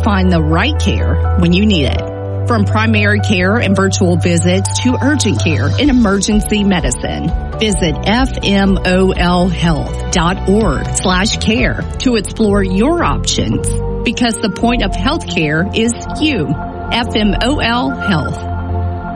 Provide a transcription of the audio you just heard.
find the right care when you need it. From primary care and virtual visits to urgent care and emergency medicine. Visit fmolhealth.org/care to explore your options. Because the point of healthcare is you. FMOL Health.